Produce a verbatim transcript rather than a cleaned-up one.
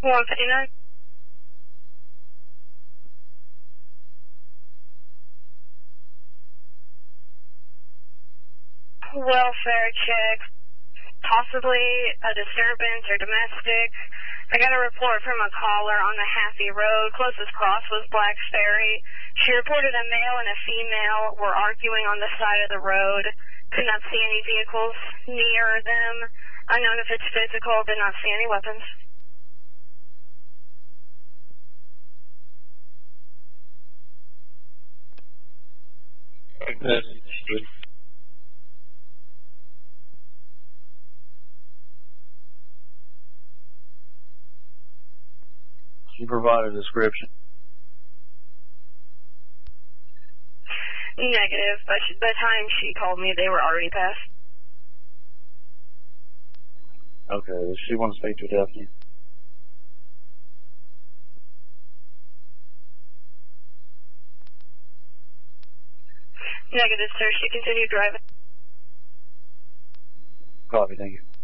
one fifty-nine. Welfare check, possibly a disturbance or domestic. I got a report from a caller on the Happy Road. Closest cross was Black's Ferry. She reported a male and a female were arguing on the side of the road. Could not see any vehicles near them. Unknown if it's physical, did not see any weapons. She provided a description. Negative, but by the time she called me, they were already past. Okay, does she want to speak to a deputy? Negative, sir. She continued driving. Copy, thank you.